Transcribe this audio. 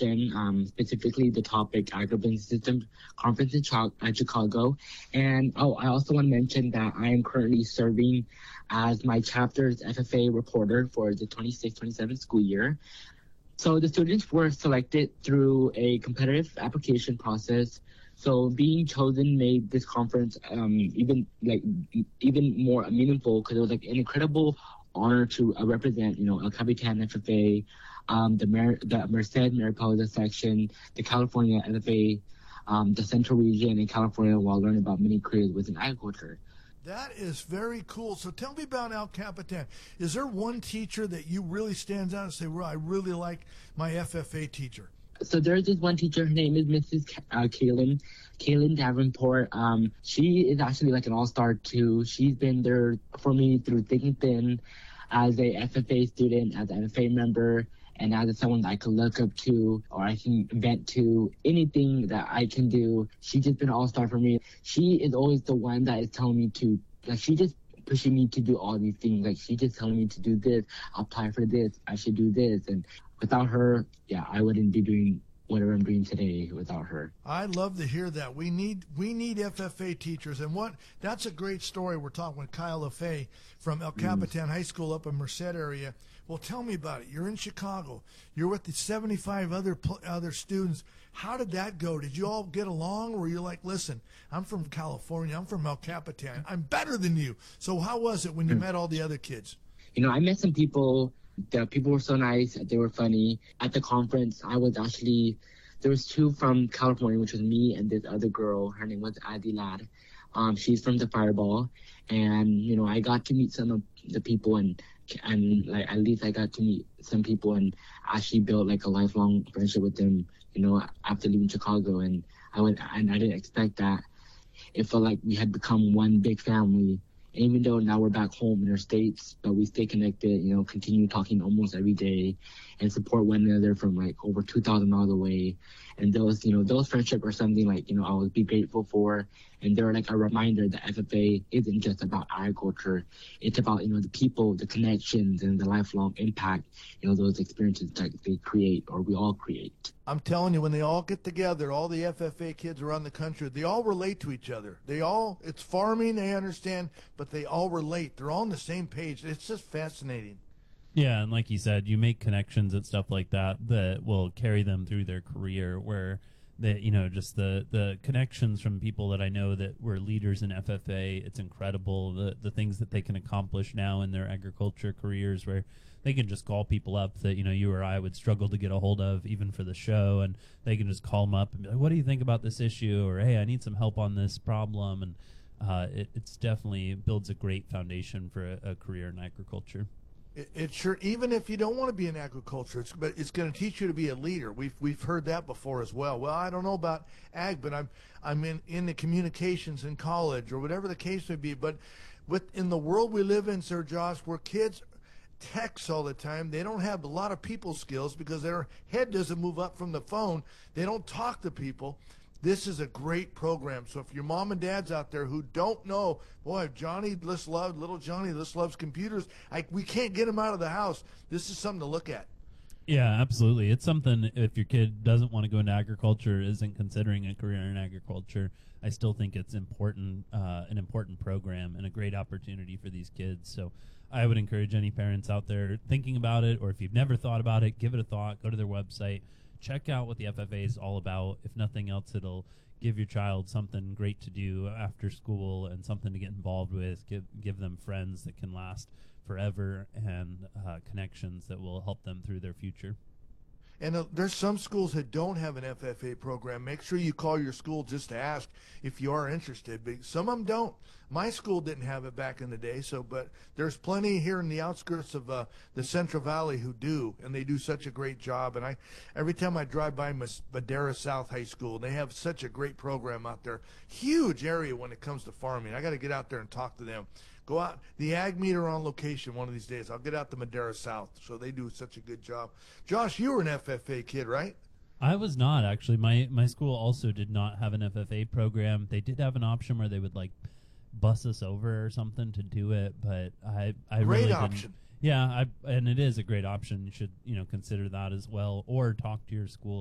question, specifically the topic agribusiness system conference in Chicago. And I also want to mention that I am currently serving as my chapter's FFA reporter for the 26-27 school year. So the students were selected through a competitive application process. So being chosen made this conference even more meaningful because it was like an incredible honor to represent, El Capitan FFA, the Merced Mariposa section, the California FFA, the Central Region in California, while learning about many careers within agriculture. That is very cool. So tell me about El Capitan. Is there one teacher that you really stands out and say, well, I really like my FFA teacher? So there's this one teacher, her name is Mrs. Kaylin Davenport. She is actually like an all-star too. She's been there for me through thick and thin as a FFA student, as an FFA member, and as someone that I could look up to or I can vent to, anything that I can do. She's just been an all-star for me. She is always the one that is telling me to, she just pushing me to do all these things. She just telling me to do this, apply for this, I should do this. And without her, I wouldn't be doing whatever I'm doing today without her. I love to hear that. We need FFA teachers. And that's a great story. We're talking with Kyle LaFay from El Capitan High School up in Merced area. Well, tell me about it. You're in Chicago. You're with the 75 other students. How did that go? Did you all get along? Or were you like, listen, I'm from California. I'm from El Capitan. I'm better than you. So how was it when you met all the other kids? I met some people. The people were so nice. They were funny. At the conference, there was two from California, which was me and this other girl. Her name was Adilad. She's from the Fireball. And, I got to meet some of the people and at least I got to meet some people and actually built a lifelong friendship with them, after leaving Chicago. And I didn't expect that. It felt like we had become one big family. And even though now we're back home in our states, but we stay connected, continue talking almost every day and support one another from over 2,000 miles away. And those friendships are something I would be grateful for. And they're a reminder that FFA isn't just about agriculture. It's about, the people, the connections, and the lifelong impact, those experiences that they create or we all create. I'm telling you, when they all get together, all the FFA kids around the country, they all relate to each other. It's farming, they understand, but they all relate. They're all on the same page. It's just fascinating. Yeah, and like you said, you make connections and stuff like that will carry them through their career where just the connections from people that I know that were leaders in FFA, it's incredible the things that they can accomplish now in their agriculture careers where they can just call people up that, you or I would struggle to get a hold of even for the show, and they can just call them up and be like, what do you think about this issue? Or, hey, I need some help on this problem. And it's definitely builds a great foundation for a career in agriculture. It sure, even if you don't want to be in agriculture, it's going to teach you to be a leader. We've heard that before as well. Well, I don't know about ag, but I'm in the communications in college or whatever the case may be. But in the world we live in, Sir Josh, where kids text all the time, they don't have a lot of people skills because their head doesn't move up from the phone. They don't talk to people. This is a great program. So if your mom and dad's out there who don't know, boy, little Johnny loves computers. We can't get him out of the house. This is something to look at. Yeah, absolutely. It's something, if your kid doesn't want to go into agriculture, isn't considering a career in agriculture, I still think it's important, an important program and a great opportunity for these kids. So I would encourage any parents out there thinking about it, or if you've never thought about it, give it a thought, go to their website. Check out what the FFA is all about. If nothing else, it'll give your child something great to do after school and something to get involved with. Give them friends that can last forever and connections that will help them through their future. And there's some schools that don't have an FFA program. Make sure you call your school just to ask if you are interested. But some of them don't. My school didn't have it back in the day, but there's plenty here in the outskirts of the Central Valley who do, and they do such a great job. And every time I drive by Madera South High School, they have such a great program out there. Huge area when it comes to farming. I got to get out there and talk to them. Go out, the ag meter on location one of these days. I'll get out to Madera South. So they do such a good job. Josh, you were an FFA kid, right? I was not, actually. My school also did not have an FFA program. They did have an option where they would bus us over or something to do it, but I great really option. Didn't. Yeah, and it is a great option. You should consider that as well, or talk to your school